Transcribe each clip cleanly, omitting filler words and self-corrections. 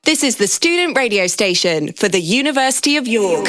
This is the student radio station for the University of York.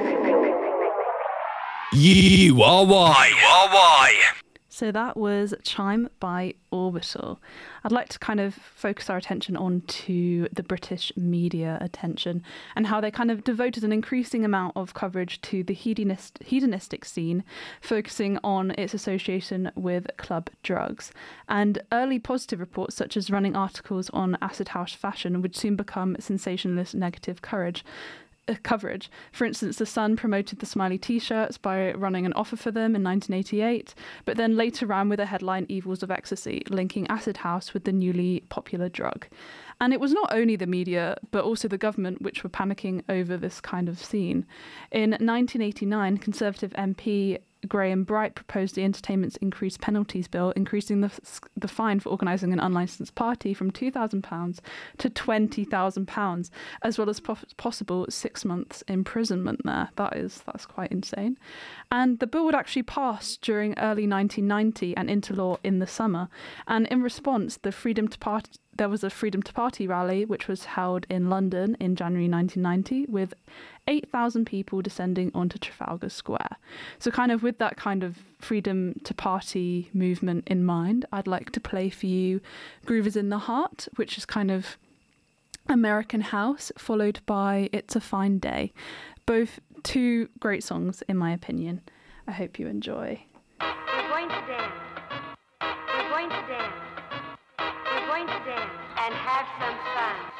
URY. So that was Chime by Orbital. I'd like to kind of focus our attention on to the British media attention and how they kind of devoted an increasing amount of coverage to the hedonistic scene, focusing on its association with club drugs. And early positive reports, such as running articles on acid house fashion, would soon become sensationalist negative coverage. For instance, The Sun promoted the Smiley t-shirts by running an offer for them in 1988, but then later ran with a headline Evils of Ecstasy, linking acid house with the newly popular drug. And it was not only the media, but also the government which were panicking over this kind of scene. In 1989, Conservative MP Graham Bright proposed the Entertainment's Increased Penalties Bill, increasing the fine for organising an unlicensed party from £2,000 to £20,000, as well as possible 6 months imprisonment there. That's quite insane. And the bill would actually pass during early 1990 and into law in the summer. And in response, there was a Freedom to Party rally, which was held in London in January 1990, with 8,000 people descending onto Trafalgar Square. So kind of with that kind of Freedom to Party movement in mind, I'd like to play for you Groove Is in the Heart, which is kind of American house, followed by It's a Fine Day. Both two great songs, in my opinion. I hope you enjoy. We're going to dance. We're going to dance. We're going to dance and have some fun.